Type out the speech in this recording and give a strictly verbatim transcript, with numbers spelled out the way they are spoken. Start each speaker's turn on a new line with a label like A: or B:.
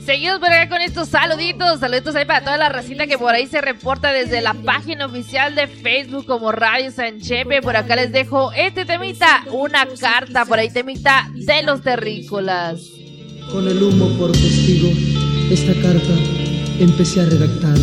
A: Seguimos por acá con estos saluditos, saluditos ahí para toda la racita que por ahí se reporta desde la página oficial de Facebook como Radio Sanchepe. Por acá les dejo este temita, una carta por ahí, temita de los terrícolas.
B: Con el humo por testigo, esta carta empecé a redactar.